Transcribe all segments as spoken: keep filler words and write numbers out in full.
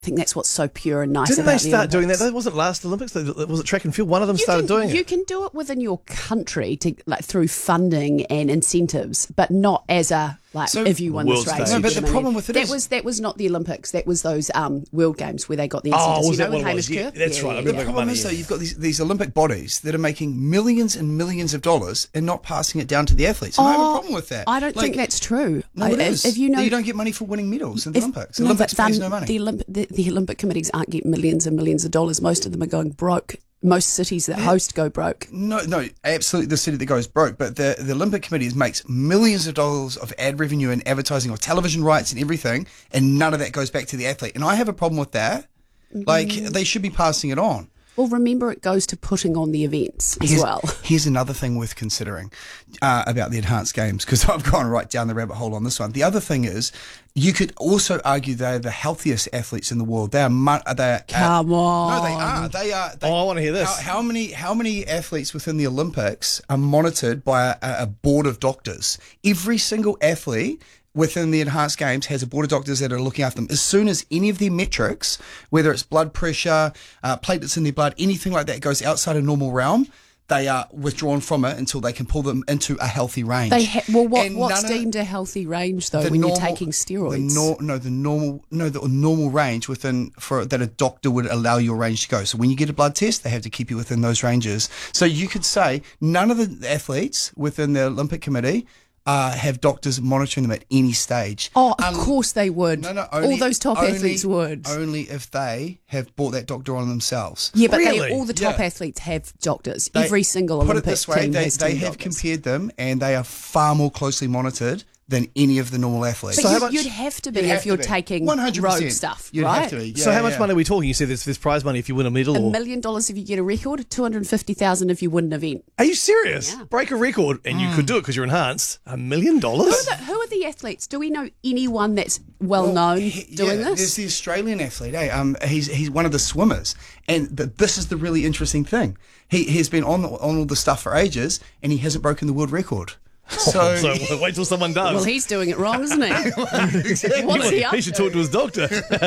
I think that's what's so pure and nice Didn't about they the start doing that? Olympics. That wasn't last Olympics. Was it track and field? One of them You started can, doing you it. can do it within your country to like through funding and incentives, but not as a like So- if you won World this race. stage. you No, but get the a million. problem with it that is- was that was not the Olympics. That was those um, World Games where they got the Oh, incentives. was you that know, with what it was? Hamish Yeah, Kerr? that's right. I Yeah, remember yeah. The problem money, is, though, yeah. you've got these, these Olympic bodies that are making millions and millions of dollars and not passing it down to the athletes. And I have a Oh, problem with that. I don't Like, think that's true. No, I, it if, is. if you know, you don't get money for winning medals in the if- Olympics. no, Olympics but pays then no money. The, Olymp- the, the Olympic committees aren't getting millions and millions of dollars. Most of them are going broke. Most cities that host go broke. No, no, absolutely the city that goes broke. But the, the Olympic Committee makes millions of dollars of ad revenue and advertising or television rights and everything, and none of that goes back to the athlete. And I have a problem with that. Like, they should be passing it on. Well, remember, it goes to putting on the events as Here's, well. here's another thing worth considering uh, about the enhanced games, because I've gone right down the rabbit hole on this one. The other thing is, you could also argue they're the healthiest athletes in the world. They are. Mu- they are Come uh, on. No, they are. They are. They, Oh, I wanna hear this. How, how many? How many athletes within the Olympics are monitored by a, a board of doctors? Every single athlete within the enhanced games has a board of doctors that are looking after them. As soon as any of their metrics, whether it's blood pressure, uh, platelets in their blood, anything like that goes outside a normal realm, they are withdrawn from it until they can pull them into a healthy range. They ha- well, what, And what's none of- deemed a healthy range though the when normal- you're taking steroids? The nor- no, the normal, no, the normal range within for that a doctor would allow your range to go. So when you get a blood test, they have to keep you within those ranges. So you could say none of the athletes within the Olympic Committee uh, have doctors monitoring them at any stage. Oh, of Um, course they would. No, no, all only- those top only- athletes would. Only if they have brought that doctor on themselves. Yeah, but Really? they, all the top Yeah. athletes have doctors. They- Every single put Olympic it this way, team they, has they team have doctors. compared them, and they are far more closely monitored than any of the normal athletes. But So how you, much- you'd have to be You'd if have you're to be. taking one hundred percent. road stuff, You'd right? have to be. so Yeah, how much yeah. money are we talking? You said there's, there's prize money if you win a medal. A or... million dollars if you get a record, two hundred fifty thousand if you win an event. Are you serious? Yeah. Break a record, and you could do it because you're enhanced. A million Who dollars? are, the, who are the athletes? Do we know anyone that's well known He- doing yeah, There's this? the Australian athlete. Eh? Um, he's he's one of the swimmers, and but this is the really interesting thing. He has been on on all the stuff for ages, and he hasn't broken the world record. So, So wait till someone does. Well, he's doing it wrong, isn't he? What's he up He should to? talk to his doctor.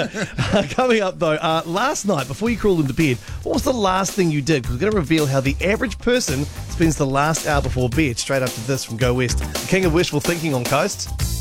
Coming up, though, uh, last night, before you crawled into bed, what was the last thing you did? Because we're going to reveal how the average person spends the last hour before bed, straight after this from Go West. The King of Wishful Thinking on Coast.